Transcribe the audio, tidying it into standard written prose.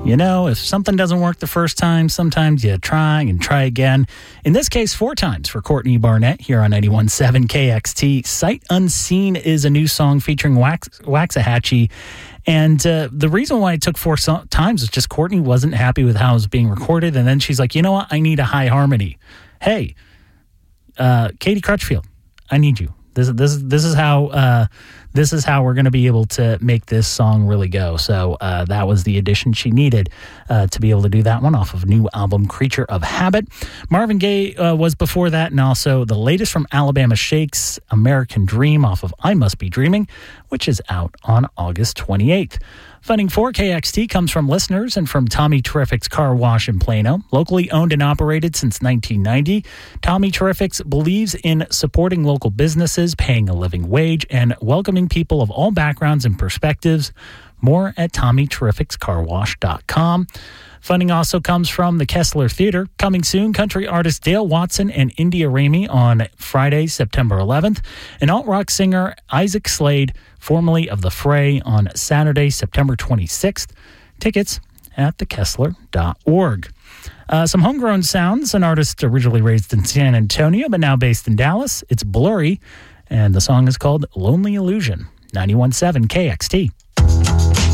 You know, if something doesn't work the first time, sometimes you try and try again. In this case, 4 times for Courtney Barnett here on 91.7 KXT. Sight Unseen is a new song featuring Waxahachie. And the reason why it took 4 times is just Courtney wasn't happy with how it was being recorded. And then she's like, you know what? I need a high harmony. Hey, Katie Crutchfield, I need you. This is how we're going to be able to make this song really go. So that was the addition she needed to be able to do that one off of new album Creature of Habit. Marvin Gaye was before that, and also the latest from Alabama Shakes, American Dream off of I Must Be Dreaming, which is out on August 28th. Funding for KXT comes from listeners and from Tommy Terrific's Car Wash in Plano. Locally owned and operated since 1990, Tommy Terrific's believes in supporting local businesses, paying a living wage, and welcoming people of all backgrounds and perspectives. More at TommyTerrificsCarWash.com. Funding also comes from the Kessler Theater. Coming soon, country artist Dale Watson and India Ramey on Friday, September 11th. And alt-rock singer Isaac Slade, formerly of The Fray, on Saturday, September 26th. Tickets at thekessler.org. Some homegrown sounds. An artist originally raised in San Antonio, but now based in Dallas. It's Blurry, and the song is called Lonely Illusion. 91.7 KXT.